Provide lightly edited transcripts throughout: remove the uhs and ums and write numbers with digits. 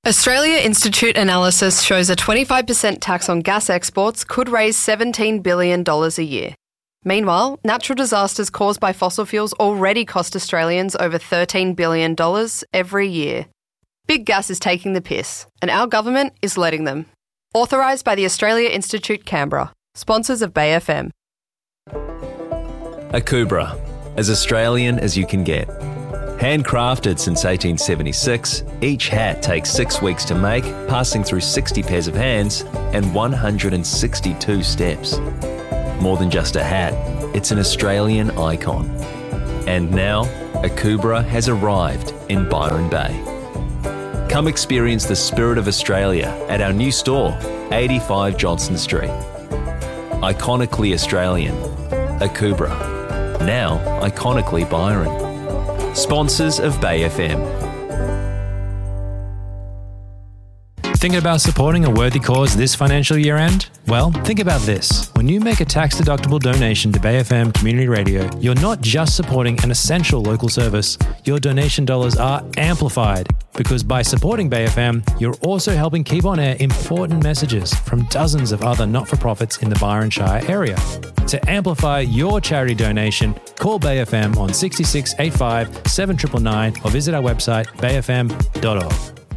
Australia Institute analysis shows a 25% tax on gas exports could raise $17 billion a year. Meanwhile, natural disasters caused by fossil fuels already cost Australians over $13 billion every year. Big gas is taking the piss, and our government is letting them. Authorised by the Australia Institute Canberra. Sponsors of Bay FM. Akubra, as Australian as you can get. Handcrafted since 1876, each hat takes 6 weeks to make, passing through 60 pairs of hands and 162 steps. More than just a hat, it's an Australian icon. And now, Akubra has arrived in Byron Bay. Come experience the spirit of Australia at our new store, 85 Johnston Street. Iconically Australian, Akubra. Now iconically Byron. Sponsors of Bay FM. Thinking about supporting a worthy cause this financial year end? Well, think about this. When you make a tax-deductible donation to Bay FM Community Radio, you're not just supporting an essential local service. Your donation dollars are amplified because by supporting Bay FM, you're also helping keep on air important messages from dozens of other not-for-profits in the Byron Shire area. To amplify your charity donation, call Bay FM on 66 85 7999 or visit our website bayfm.org.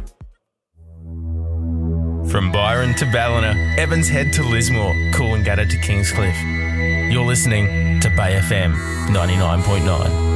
From Byron to Ballina, Evans Head to Lismore, Coolangatta to Kingscliff. You're listening to Bay FM 99.9.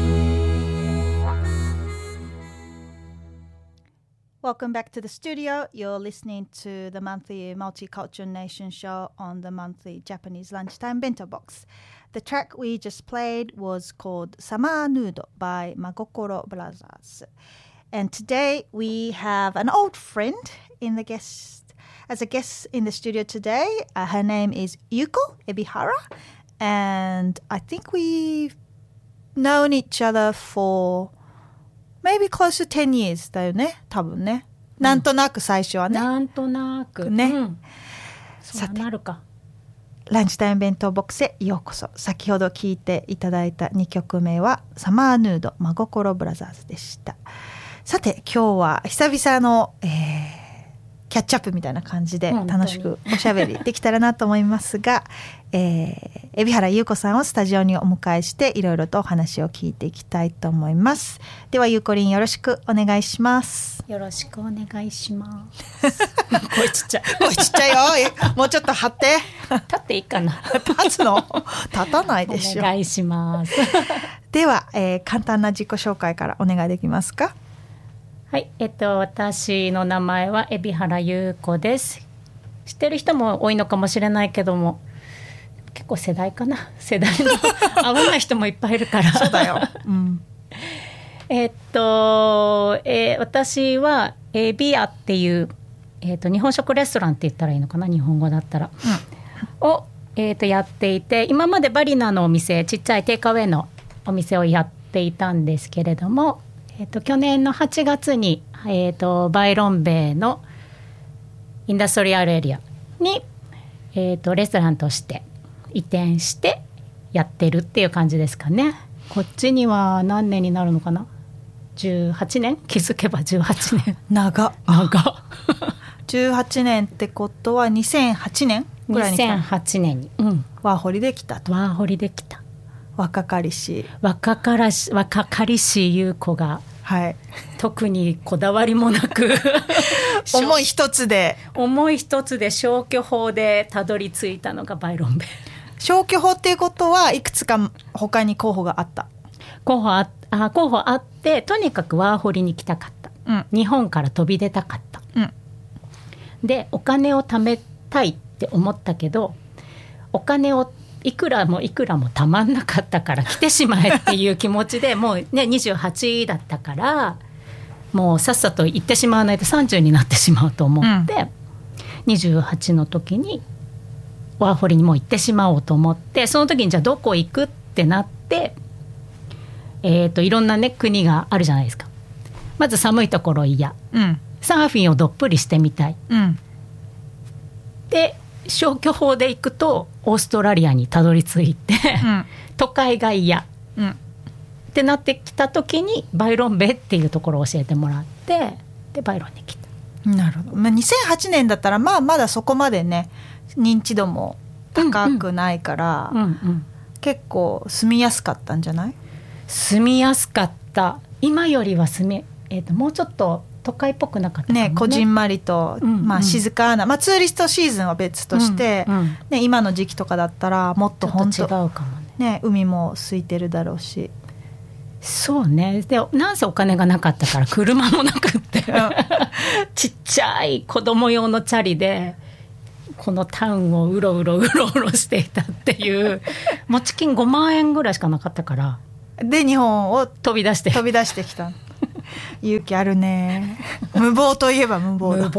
Welcome back to the studio. You're listening to the monthly Multicultural Nation show on the monthly Japanese Lunchtime Bento Box. The track we just played was called Summer Nude by Magokoro Brothers. And today we have an old friend as a guest in the studio today. Her name is Yuko Ebihara, and I think we've known each other for maybe close to 10 years だよね、多分ね。なんとなく最初はね。 なんとなく。 ね。 うん、そうなるか。 ランチタイム弁当ボックスへようこそ。先ほど聴いていただいた2曲目はサマーヌード真心ブラザーズでした。さて今日は久々の、キャッチアップみたいな感じで楽しくおしゃべりできたらなと思いますが、海老原優子さんをスタジオにお迎えしていろいろとお話を聞いていきたいと思います。ではゆうこりんよろしくお願いします。 よろしくお願いします。声ちっちゃい。 声ちっちゃいよ。もうちょっと張って。 立っていいかな。 立つの？立たないでしょ。 お願いします。 では、簡単な自己紹介からお願いできますか？ はい、私の名前は海老原優子です。知ってる人も多いのかもしれないけども、結構世代かな。世代の合わない人もいっぱいいるから。 そうだよ。うん、 私はビアっていう、日本食レストランって言ったらいいのかな、日本語だったら、うん、を、やっていて、今までバリナのお店、ちっちゃいテイクアウェイのお店をやっていたんですけれども、去年の8月に、バイロンベイのインダストリアルエリアに、レストランとして移転してやってるっていう感じですかね。こっちには何年になるのかな、18年、気づけば18年。 長18年ってことは2008年ぐらいに来た。 2008年に、うん、 ワーホリで来たと。 ワーホリで来た。 若かりし優子が、はい、 特にこだわりもなく思い一つで消去法でたどり着いたのがバイロンベイ。 消去法っていうことはいくつか他に候補があった。 候補あって、とにかくワーホリに来たかった、うん、日本から飛び出たかった、うん、でお金を貯めたいって思ったけど、お金をいくらもたまんなかったから来てしまえっていう気持ちでもうね、28だったからもうさっさと行ってしまわないと30になってしまうと思って、うん、28の時にワーホリにもう行ってしまおうと思って、その時にじゃあどこ行くってなって、いろんなね国があるじゃないですか。まず寒いところ嫌、うん、サーフィンをどっぷりしてみたい、うん、で消去法で行くとオーストラリアにたどり着いて、うん、都会が嫌、うん、ってなってきた時にバイロンベイっていうところを教えてもらって、でバイロンに来た。 なるほど、まあ、2008年だったらまだそこまでね認知度も高くないから、結構住みやすかったんじゃない？ 住みやすかった。今よりはもうちょっと都会っぽくなかったかもね。 こじんまりと、まあ、静かな、まあ、ツーリストシーズンは別として、ね、今の時期とかだったらもっと本当ちょっと違うかもね。 海も空いてるだろうし。 そうね。でなんせお金がなかったから車もなくってちっちゃい子供用のチャリでこのタウンをうろうろしていたっていう持ち金5万円ぐらいしかなかったから、 で日本を飛び出してきた勇気あるね。無謀といえば無謀だ。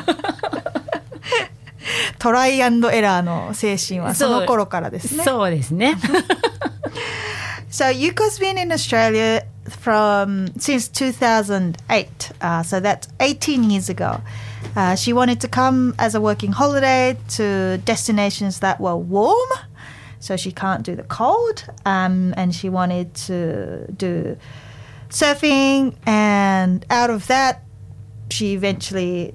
トライアンドエラーの精神はその頃からですね。 そうですね。 So Yuko's been in Australia since 2008, so that's 18 years ago. She wanted to come as a working holiday to destinations that were warm, so she can't do the cold, and she wanted to do surfing, and out of that, she eventually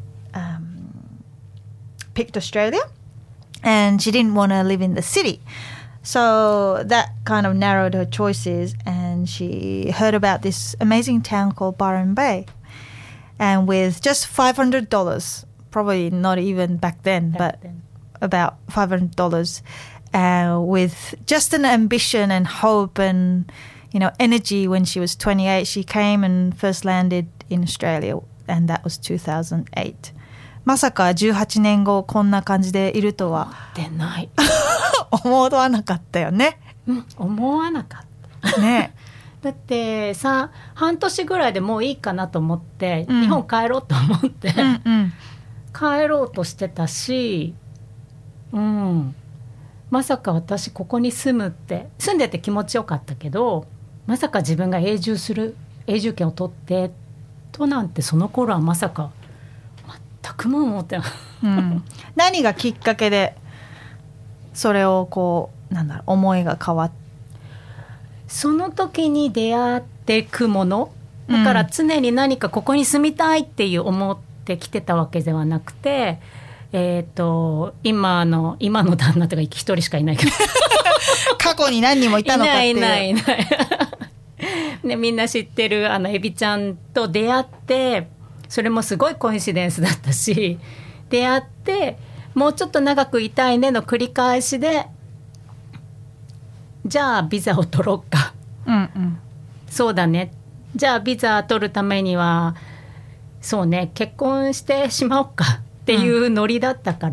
picked Australia, and she didn't want to live in the city.So that kind of narrowed her choices, and she heard about this amazing town called Byron Bay. And with just $500, probably not even back then, about $500, with just an ambition and hope and, energy when she was 28, she came and first landed in Australia, and that was 2008. まさか18年後こんな感じでいるとは出ない思わなかったよね。 思わなかったね。 だってさ、半年ぐらいでもういいかなと思って、日本帰ろうと思って、帰ろうとしてたし、まさか私ここに住んでて気持ちよかったけど、まさか自分が永住権を取ってとなんてその頃はまさか全くも思ってない、 何がきっかけでそれを思いが変わって、 その時に出会っていくものだから、常に何かここに住みたいっていう思ってきてたわけではなくて、今の旦那とか一人しかいないけど過去に何人もいたのかっていう。 いないね、みんな知ってるエビちゃんと出会って、それもすごいコインシデンスだったし、出会ってもうちょっと長くいたいねの繰り返しで、じゃあビザを取ろうか、そうだね、じゃあビザ取るためにはそうね結婚してしまおうかっていうノリだったから、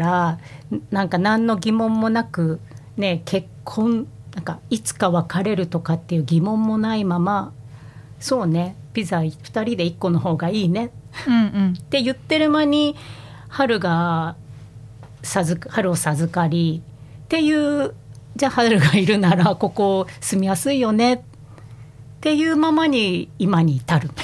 なんか何の疑問もなくね、結婚なんかいつか別れるとかっていう疑問もないまま、そうねビザ2人で1個の方がいいね、って言ってる間に春を授かりっていう、じゃあ春がいるならここ住みやすいよねっていうままに今に至る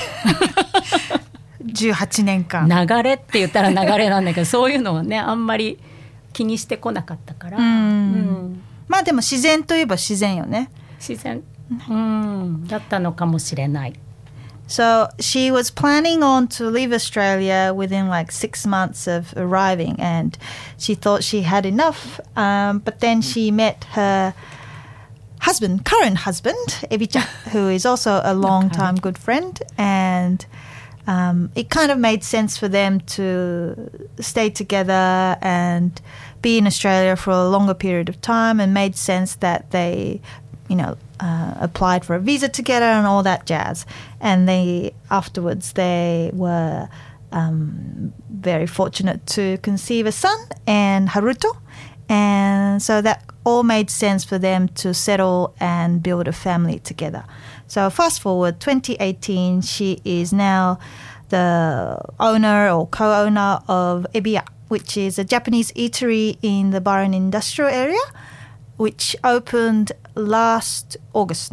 18年間流れって言ったら流れなんだけどそういうのはねあんまり気にしてこなかったから、 まあでも自然といえば自然よね。 自然、だったのかもしれない。 So she was planning on to leave Australia within like 6 months of arriving, and she thought she had enough. But then she met her current husband, Ebi-chan, who is also a long-time good friend, and it kind of made sense for them to stay together and be in Australia for a longer period of time, and made sense that they, applied for a visa together and all that jazz. And afterwards they were very fortunate to conceive a son and Haruto. And so that all made sense for them to settle and build a family together. So fast forward 2018, she is now the owner or co-owner of Ebiya, which is a Japanese eatery in the Byron industrial area, which opened last August,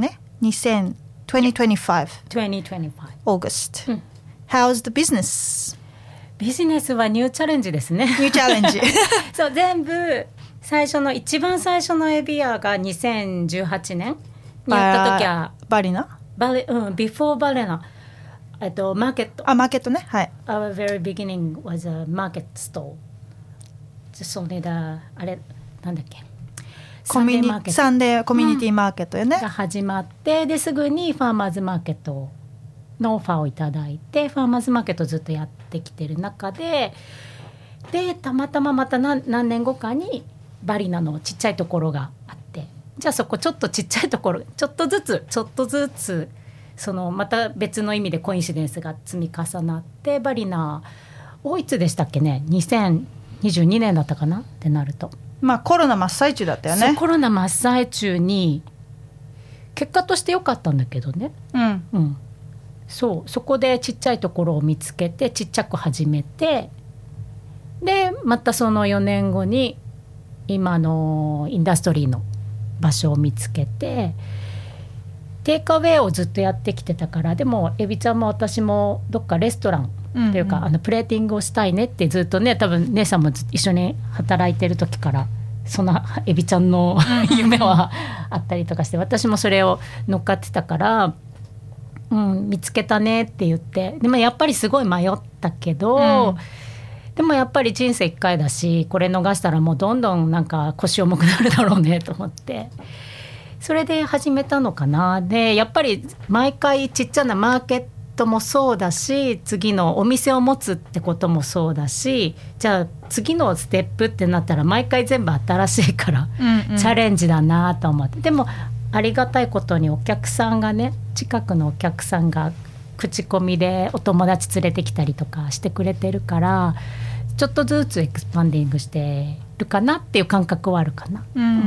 2025 August. How's the business? ビジネスはニューチャレンジですね。 ニューチャレンジそう、全部一番最初のエビアが2018年にやった時はバリナ、 ビフォーバレナ、 マーケット。 マーケットね。はい。 Our very beginning was a market stall. それだ、あれ、なんだっけ。 サンデーコミュニティマーケットよね。 が始まって、ですぐにファーマーズマーケットのオファーをいただいて、ファーマーズマーケットずっとやってきてる中で、たまたままた何年後かにバリナのちっちゃいところがあって、じゃあそこちょっとちっちゃいところちょっとずつそのまた別の意味でコインシデンスが積み重なって、バリナいつでしたっけね、2022年だったかなってなると、 まあコロナ真っ最中だったよね。 コロナ真っ最中に結果として良かったんだけどね、そこでちっちゃいところを見つけてちっちゃく始めて、でまたその4年後に今のインダストリーの場所を見つけて、テイクアウェイをずっとやってきてたから、でもエビちゃんも私もどっかレストランっていうか、プレーティングをしたいねってずっとね、多分姉さんも一緒に働いてる時からそのエビちゃんの夢はあったりとかして、私もそれを乗っかってたから、見つけたねって言って、でもやっぱりすごい迷ったけど、でもやっぱり人生1回だし、これ逃したらもうどんどんなんか腰重くなるだろうねと思って、それで始めたのかな。でやっぱり毎回ちっちゃなマーケットもそうだし、次のお店を持つってこともそうだし、じゃあ次のステップってなったら毎回全部新しいから、チャレンジだなと思って、でもありがたいことにお客さんがね、近くのお客さんが口コミでお友達連れてきたりとかしてくれてるから、ちょっとずつエクスパンディングしてるかなっていう感覚はあるかな。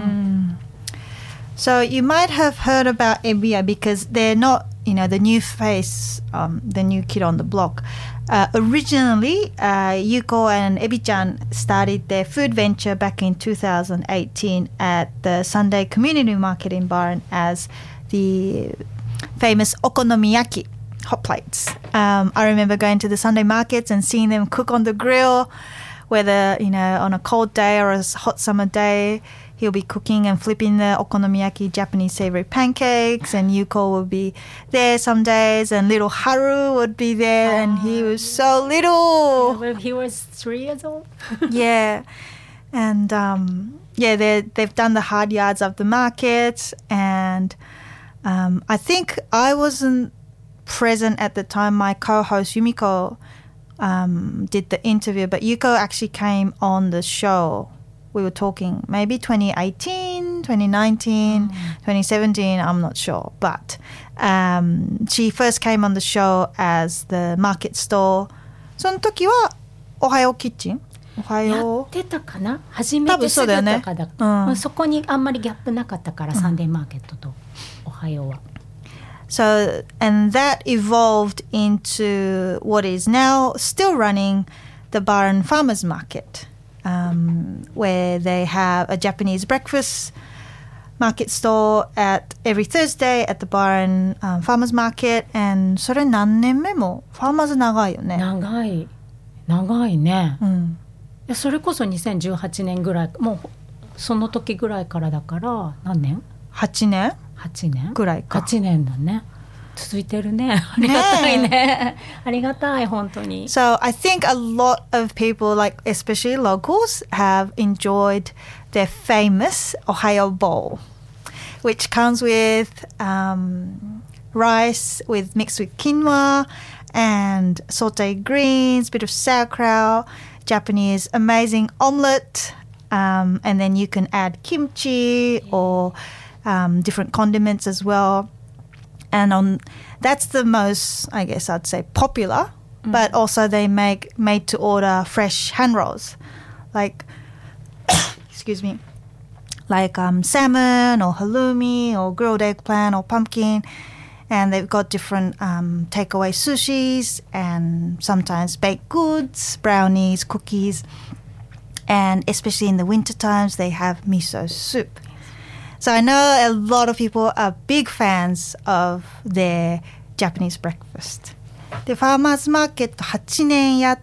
So you might have heard about Ebiya because they're not, the new face, the new kid on the block. Originally, Yuko and Ebi-chan started their food venture back in 2018 at the Sunday Community Market in Byron as the famous okonomiyaki hot plates. I remember going to the Sunday markets and seeing them cook on the grill, whether, on a cold day or a hot summer day. He'll be cooking and flipping the okonomiyaki Japanese savory pancakes, and Yuko will be there some days, and little Haru would be there, and he was so little. Yeah, he was 3 years old. Yeah. And they've done the hard yards of the markets, and I think I wasn't present at the time. My co-host Yumiko did the interview, but Yuko actually came on the show. We were talking maybe 2018, 2019, 2017, I'm not sure. But she first came on the show as the market stall. その時はおはようキッチンおはようやってたかな、初めてすぐとかだ、そこにあんまりギャップなかったから、サンデーマーケットとおはようは。 So, and that evolved into what is now still running the Byron Farmers Market.Where they have a Japanese breakfast market store at every Thursday at the Byron Farmers Market. And それ何年目もファーマーズ長いよね。 長いね、いやそれこそ2018年ぐらい、もうその時ぐらいからだから何年 ?8 年ぐらいか。 8年だね。続いてるね。ありがたいね。ありがたい、本当に。 So I think a lot of people, like especially locals, have enjoyed their famous Ohayo bowl, which comes with rice mixed with quinoa and sauteed greens, bit of sauerkraut, Japanese amazing omelette, and then you can add kimchi or different condiments as well.And that's the most, I guess I'd say, popular. But also they make made-to-order fresh hand rolls, like, excuse me, like salmon or halloumi or grilled eggplant or pumpkin. And they've got different takeaway sushis and sometimes baked goods, brownies, cookies. And especially in the winter times, they have miso soup.So I know a lot of people are big fans of their Japanese breakfast. で、ファーマーズマーケット8年やって、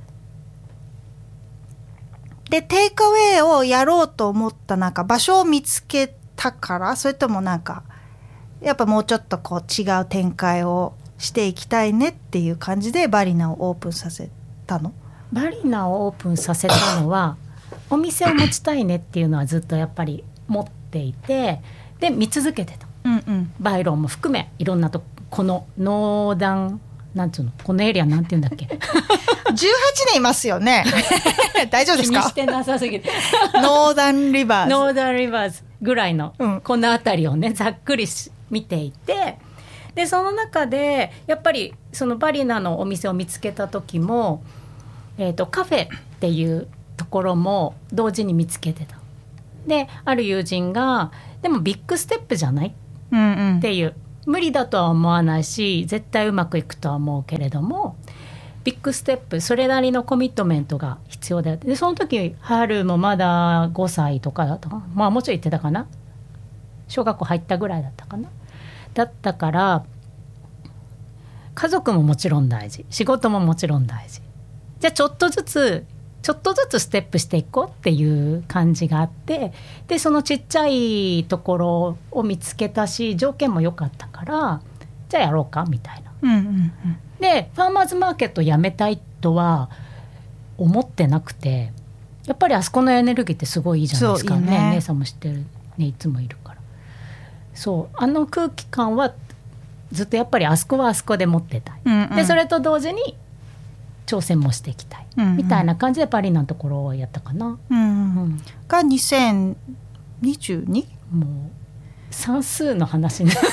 で、テイクアウェイをやろうと思ったなんか場所を見つけたから、それともなんか、やっぱもうちょっとこう違う展開をしていきたいねっていう感じでバリナをオープンさせたの？ バリナをオープンさせたのはお店を持ちたいねっていうのはずっとやっぱり持っていて、で見続けてた、バイロンも含めいろんなとこのノーダンなんつうのこのエリアなんて言うんだっけ 18年いますよね大丈夫ですか？ 気にしてなさすぎてノーダンリバーズノーダンリバーズぐらいの、この辺りをねざっくり見ていて、でその中でやっぱりそのバリナのお店を見つけた時も、カフェっていうところも同時に見つけてた。である友人がでもビッグステップじゃない、っていう、無理だとは思わないし絶対うまくいくとは思うけれどもビッグステップそれなりのコミットメントが必要だよ。でその時春もまだ5歳とかだったかな、まあもうちょい言ってたかな、小学校入ったぐらいだったかな、だったから家族ももちろん大事、仕事ももちろん大事、じゃあちょっとずつステップしていこうっていう感じがあって、でそのちっちゃいところを見つけたし条件も良かったからじゃあやろうかみたいな、でファーマーズマーケットやめたいとは思ってなくて、やっぱりあそこのエネルギーってすごいいいじゃないですか。 そういいね。 姉さんも知ってるね、いつもいるから。そうあの空気感はずっとやっぱりあそこはあそこで持ってたい、でそれと同時に挑戦もしていきたい、みたいな感じでバリナのところをやったかな、 が2022？ もう算数の話ね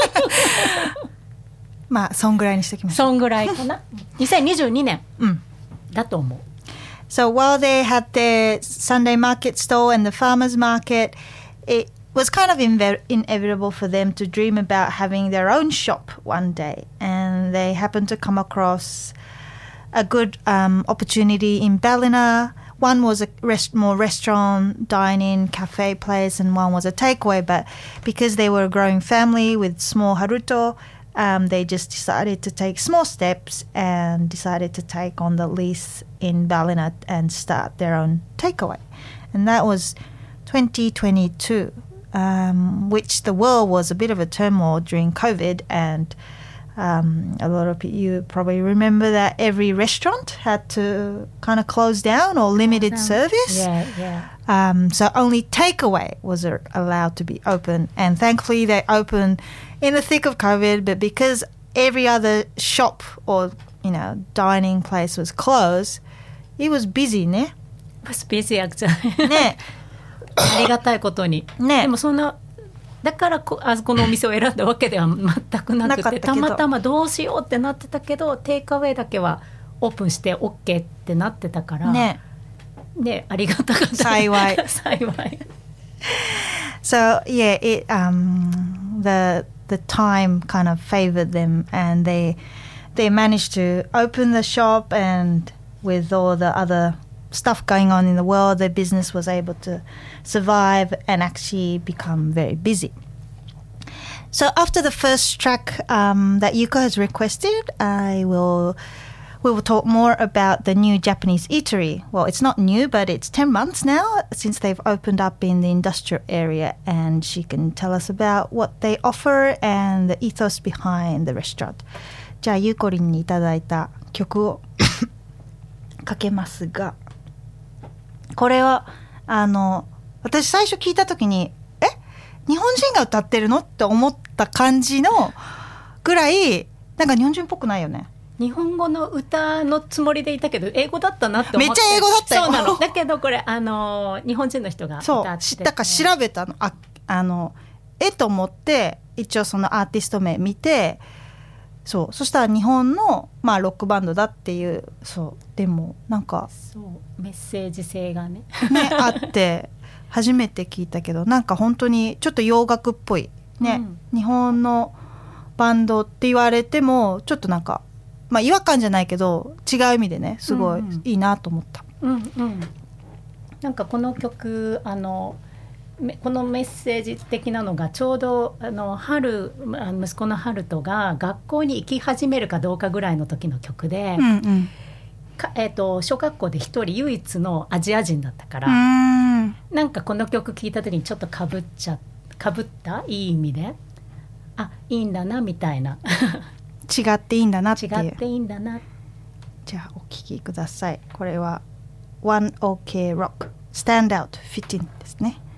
まあそんぐらいにしてきました。 そんぐらいかな2022年だと思う。 So while they had their Sunday market stall and the farmers market, it was kind of inevitable for them to dream about having their own shop one day, and they happened to come across a good opportunity in Ballina. One was a more restaurant, dine-in, cafe place, and one was a takeaway. But because they were a growing family with small haruto, they just decided to take small steps and decided to take on the lease in Ballina and start their own takeaway. And that was 2022, which the world was a bit of a turmoil during COVID, and a lot of you probably remember that every restaurant had to kind of close down or limited service. So only takeaway was allowed to be open, and thankfully they opened in the thick of COVID. But because every other shop or dining place was closed, it was busy, ne? It was busy actually. ね。ありがたいことに。ね。でもそんなだからあそこのお店を選んだわけでは全くなくて、たまたまどうしようってなってたけどテイクアウェイだけはオープンして OK ってなってたからね、でありがたかった。幸い So yeah, the time kind of favored them, and they managed to open the shop, and with all the other stuff going on in the world, their business was able to survive and actually become very busy. So after the first track that Yuko has requested, we will talk more about the new Japanese eatery. Well, it's not new, but it's 10 months now since they've opened up in the industrial area, and she can tell us about what they offer and the ethos behind the restaurant. じゃあゆうこりんにいただいた曲をかけますが、これは私最初聞いた時に日本人が歌ってるのって思った感じのぐらいなんか日本人っぽくないよね。 日本語の歌のつもりでいたけど英語だったなって思って。 めっちゃ英語だったよ。 そうなの。だけどこれ日本人の人が歌ってて、 そうだから調べたのと思って一応そのアーティスト名見て、そしたら日本のロックバンドだっていう。でもなんかそうメッセージ性がねあって初めて聞いたけど、なんか本当にちょっと洋楽っぽいね、日本のバンドって言われてもちょっとなんか違和感じゃないけど違う意味でねすごいいいなと思った。 なんかこの曲このメッセージ的なのがちょうど春息子の春人が学校に行き始めるかどうかぐらいの時の曲で、小学校で一人唯一のアジア人だったから、なんかこの曲聴いた時にちょっとかぶったいい意味でいいんだなみたいな違っていいんだなっていう。 違っていいんだな。 じゃあお聞きください。これは 1OK Rock Stand Out Fitting ですね。